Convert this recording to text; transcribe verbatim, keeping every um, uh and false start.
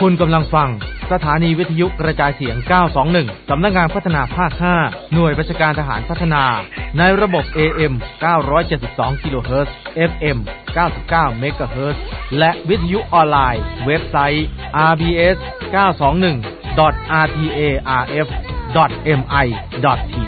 คุณกำลังฟังสถานีวิทยุกระจายเสียงเก้าสองหนึ่งสำนักงานพัฒนาภาคห้าหน่วยบัญชาการทหารพัฒนาในระบบ เอ เอ็ม เก้าร้อยเจ็ดสิบสอง กิโลเฮิรตซ์ เอฟ เอ็ม เก้าสิบเก้า เมกะเฮิรตซ์และวิทยุออนไลน์เว็บไซต์ อาร์ บี เอส เก้าสองหนึ่ง ดอท อาร์ ที เอ อาร์ เอฟ ดอท เอ็ม ไอ ดอท ที